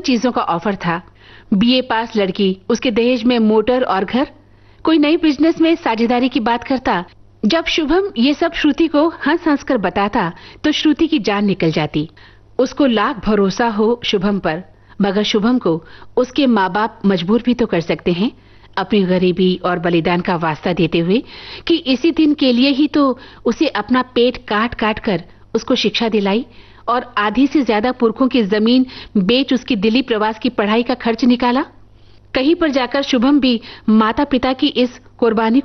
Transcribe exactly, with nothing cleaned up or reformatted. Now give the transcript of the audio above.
चीजों का ऑफर था। बीए पास लड़की, उसके दहेज में मोटर और घर, कोई नई बिजनेस में साझेदारी की बात करता। जब शुभम ये सब श्रुति को हंस हंस कर बताता तो श्रुति की जान निकल जाती। उसको लाख भरोसा हो शुभम पर, मगर शुभम को उसके माँ बाप मजबूर भी तो कर सकते हैं, अपनी गरीबी और बलिदान का वास्ता देते हुए कि इसी दिन के लिए ही तो उसे अपना पेट काट काट कर उसको शिक्षा दिलाई और आधी से ज्यादा पुरखों की जमीन बेच उसकी दिल्ली प्रवास की पढ़ाई का खर्च निकाला। कहीं पर जाकर शुभम भी माता पिता की इस कुर्बानी